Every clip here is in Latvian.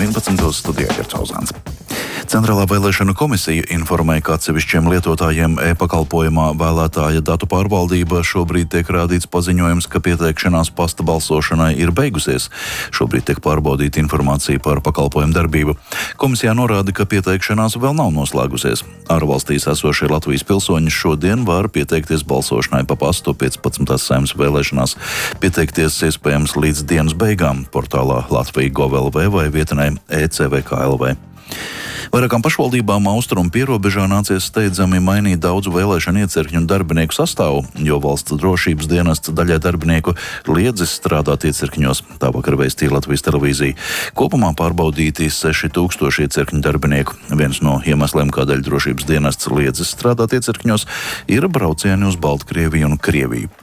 11. studijā ir Cauzāns. Centrālā vēlēšanu komisija informēja, ka atsevišķiem lietotājiem e-pakalpojumā vēlētāja datu pārvaldība šobrīd tiek rādīts paziņojums, ka pieteikšanās pasta balsošanai ir beigusies. Šobrīd tiek pārbaudīta informācija par pakalpojumu darbību. Komisijā norāda, ka pieteikšanās vēl nav noslēgusies. Ārvalstīs esošie Latvijas pilsoņi šodien var pieteikties balsošanai pa pastu 15. Saeimas vēlēšanās. Pieteikties iespējams līdz dienas beigām portālā Latvija.gov.lv vai vietnē ECVK.lv. Vairākām pašvaldībām austrumu pierobežā nācies steidzami mainīt daudzu vēlēšanu iecirkņu un darbinieku sastāvu, jo valsts drošības dienests daļai darbinieku liedzis strādāt iecirkņos. Tā vakar vēstīja Latvijas televīzija. Kopumā pārbaudīti 6000 iecirkņu darbinieku. Viens no iemesliem, kādēļ drošības dienests liedzis strādāt iecirkņos, ir braucieni uz Baltkrieviju un Krieviju.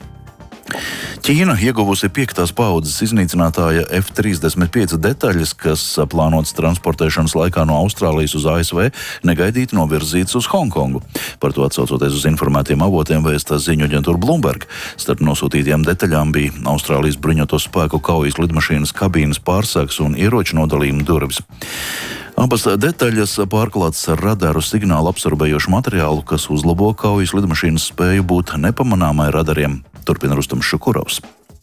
Ķīna ieguvusi 5. paaudzes iznīcinātāja F-35 detaļas, kas plānotas transportēšanas laikā no Austrālijas uz ASV, negaidīti novirzītas uz Hongkongu. Par to atsaucoties uz informētiem avotiem vēsta ziņu aģentūra Bloomberg. Starp nosūtītajām detaļām bija Austrālijas bruņoto spēku kaujas lidmašīnas kabīnes pārsegs un ieroču nodalījuma durvis. Abas detaļas pārklātas ar radaru signālu absorbējošu materiālu, kas uzlabo kaujas lidmašīnas spēju būt nepamanāmai radariem. Turpina Rustams Šukurovs.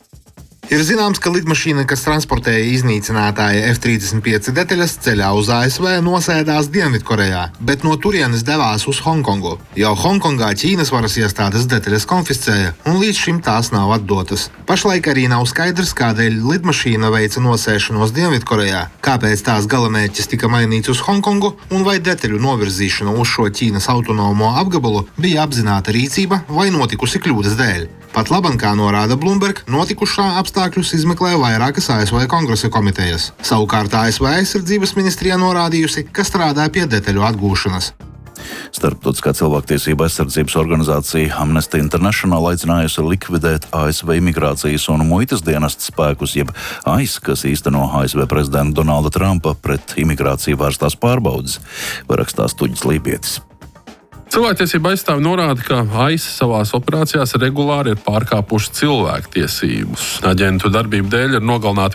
Ir zināms, ka lidmašīna, kas transportēja iznīcinātāja F-35 detaļas ceļā uz ASV, nosēdās Dienvidkorejā, bet no turienes devās uz Hongkongu. Jau Hongkongā Ķīnas varas iestādes detaļas konfiscēja, un līdz šim tās nav atdotas. Pašlaik arī nav skaidrs, kādēļ lidmašīna veica nosēšanos Dienvidkorejā, kāpēc tās galamērķis tika mainīts uz Hongkongu, un vai detaļu novirzīšana uz šo Ķīnas autonomo apgabalu bija apzināta rīcība vai notikusi kļūdas dēļ. Pat labam, kā norāda Bloomberg, notikušā apstākļus izmeklē vairākas ASV kongresa komitejas. Savukārt ASV aizsardzības ministrijā norādījusi, ka strādā pie detaļu atgūšanas. Starptautiskā cilvēktiesība aizsardzības organizācija Amnesty International aicinājusi likvidēt ASV imigrācijas un muitas dienesta spēkus, jeb ICE, kas īsteno ASV prezidenta Donalda Trumpa pret imigrāciju vērstās pārbaudes, rakstās Tuģis Lībietis. Cilvēktiesība aizstāvi norāda, ka ICE savās operācijās regulāri ir pārkāpuši cilvēktiesības. Aģentu darbību dēļ ir nogalināti